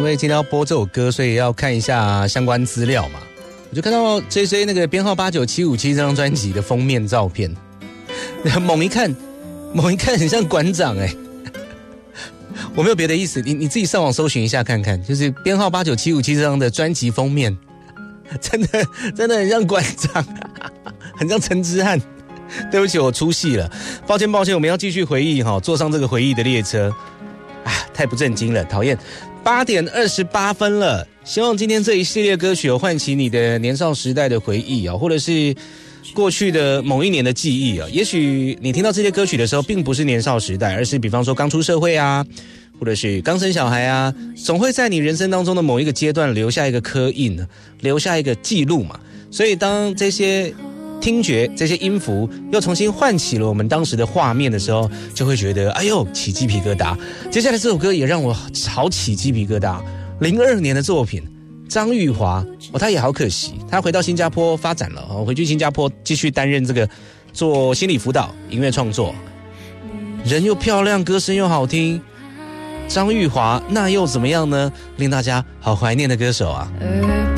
为今天要播这首歌，所以要看一下相关资料嘛。我就看到 JJ 那个编号89757这张专辑的封面照片，猛一看很像馆长哎。我没有别的意思，你自己上网搜寻一下看看，就是编号89757这张的专辑封面，真的很像馆长，很像陈之汉。对不起，我出戏了，抱歉，我们要继续回忆哈，坐上这个回忆的列车啊，太不正经了，讨厌。8点28分了，希望今天这一系列歌曲有唤起你的年少时代的回忆啊，或者是过去的某一年的记忆啊。也许你听到这些歌曲的时候，并不是年少时代，而是比方说刚出社会啊，或者是刚生小孩啊，总会在你人生当中的某一个阶段留下一个刻印，留下一个记录嘛。所以当这些听觉这些音符又重新唤起了我们当时的画面的时候，就会觉得哎呦起鸡皮疙瘩。接下来这首歌也让我好起鸡皮疙瘩，02年的作品，张玉华他也好可惜，他回到新加坡发展了，回去新加坡继续担任这个做心理辅导音乐创作。人又漂亮，歌声又好听，张玉华那又怎么样呢？令大家好怀念的歌手啊。